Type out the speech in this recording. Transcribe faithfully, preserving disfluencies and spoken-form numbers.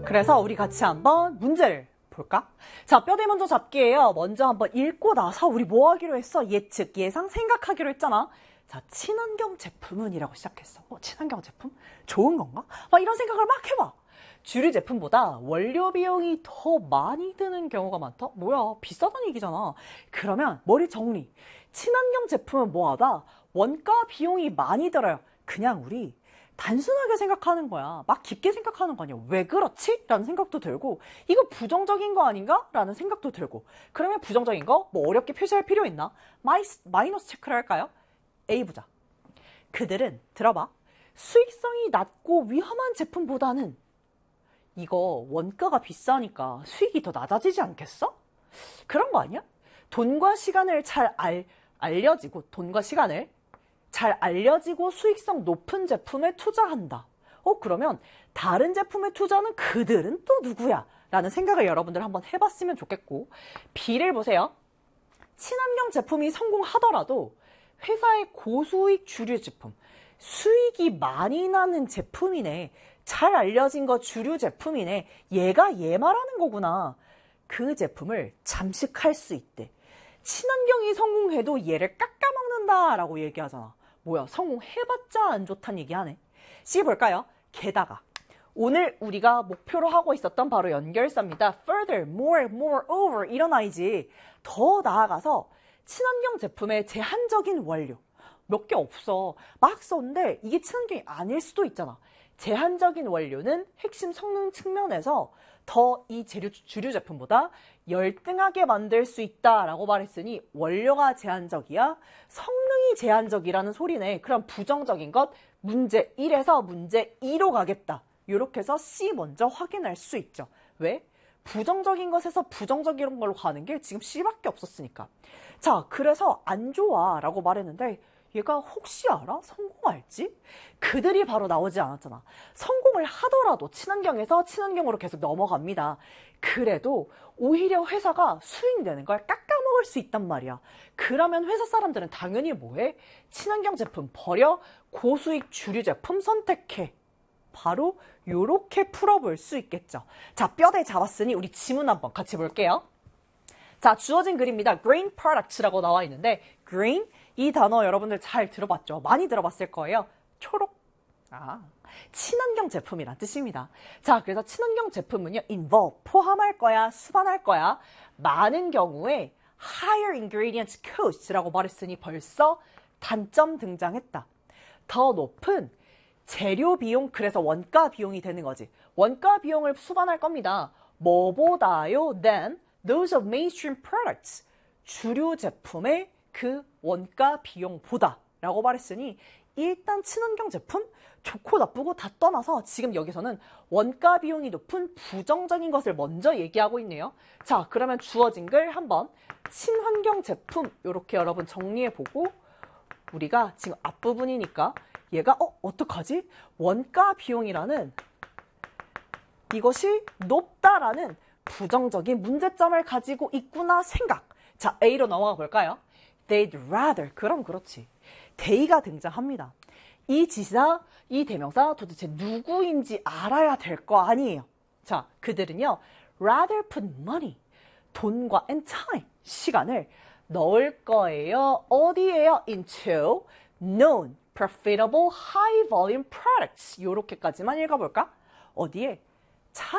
그래서 우리 같이 한번 문제를 볼까? 자, 뼈대 먼저 잡기예요. 먼저 한번 읽고 나서 우리 뭐 하기로 했어? 예측, 예상, 생각하기로 했잖아. 자, 친환경 제품은 이라고 시작했어. 어, 친환경 제품? 좋은 건가? 막 이런 생각을 막 해봐. 주류 제품보다 원료 비용이 더 많이 드는 경우가 많다? 뭐야, 비싸다는 얘기잖아. 그러면 머리 정리. 친환경 제품은 뭐하다? 원가 비용이 많이 들어요. 그냥 우리 단순하게 생각하는 거야. 막 깊게 생각하는 거 아니야. 왜 그렇지? 라는 생각도 들고, 이거 부정적인 거 아닌가? 라는 생각도 들고. 그러면 부정적인 거 뭐 어렵게 표시할 필요 있나? 마이, 마이너스 체크를 할까요? A 보자. 그들은 들어봐. 수익성이 낮고 위험한 제품보다는 이거 원가가 비싸니까 수익이 더 낮아지지 않겠어? 그런 거 아니야? 돈과 시간을 잘 알, 알려지고 돈과 시간을 잘 알려지고 수익성 높은 제품에 투자한다. 어, 그러면 다른 제품에 투자하는 그들은 또 누구야? 라는 생각을 여러분들 한번 해봤으면 좋겠고, B를 보세요. 친환경 제품이 성공하더라도 회사의 고수익 주류 제품, 수익이 많이 나는 제품이네. 잘 알려진 거 주류 제품이네. 얘가 얘 말하는 거구나. 그 제품을 잠식할 수 있대. 친환경이 성공해도 얘를 깎아먹는다 라고 얘기하잖아. 뭐야, 성공해봤자 안 좋다는 얘기하네. C 볼까요? 게다가 오늘 우리가 목표로 하고 있었던 바로 연결사입니다. Further, more, moreover 이런 아이지. 더 나아가서 친환경 제품의 제한적인 원료 몇 개 없어. 막 썼는데 이게 친환경이 아닐 수도 있잖아. 제한적인 원료는 핵심 성능 측면에서 더 이 재료, 주류 제품보다 열등하게 만들 수 있다라고 말했으니 원료가 제한적이야? 성능이 제한적이라는 소리네. 그럼 부정적인 것 문제 일에서 문제 이로 가겠다. 이렇게 해서 C 먼저 확인할 수 있죠. 왜? 부정적인 것에서 부정적인 걸로 가는 게 지금 C밖에 없었으니까. 자, 그래서 안 좋아 라고 말했는데 얘가 혹시 알아? 성공할지? 그들이 바로 나오지 않았잖아. 성공을 하더라도 친환경에서 친환경으로 계속 넘어갑니다. 그래도 오히려 회사가 수익 내는 걸 깎아먹을 수 있단 말이야. 그러면 회사 사람들은 당연히 뭐해? 친환경 제품 버려, 고수익 주류 제품 선택해. 바로 요렇게 풀어볼 수 있겠죠. 자, 뼈대 잡았으니 우리 지문 한번 같이 볼게요. 자, 주어진 글입니다. Green Products라고 나와 있는데 Green, 이 단어 여러분들 잘 들어봤죠? 많이 들어봤을 거예요. 초록. 아, 친환경 제품이란 뜻입니다. 자, 그래서 친환경 제품은요, involve, 포함할 거야, 수반할 거야. 많은 경우에 higher ingredient cost라고 말했으니 벌써 단점 등장했다. 더 높은 재료 비용, 그래서 원가 비용이 되는 거지. 원가 비용을 수반할 겁니다. 뭐보다요? than those of mainstream products. 주류 제품의 그 원가 비용보다 라고 말했으니 일단 친환경 제품 좋고 나쁘고 다 떠나서 지금 여기서는 원가 비용이 높은 부정적인 것을 먼저 얘기하고 있네요. 자, 그러면 주어진 글 한번 친환경 제품 이렇게 여러분 정리해보고 우리가 지금 앞부분이니까 얘가 어? 어떡하지? 원가 비용이라는 이것이 높다라는 부정적인 문제점을 가지고 있구나 생각. 자, A로 넘어가 볼까요? They'd rather. 그럼 그렇지. they가 등장합니다. 이 지사, 이 대명사 도대체 누구인지 알아야 될 거 아니에요. 자, 그들은요. rather put money. 돈과 and time. 시간을 넣을 거예요. 어디에요? into known, profitable, high volume products. 요렇게까지만 읽어볼까? 어디에?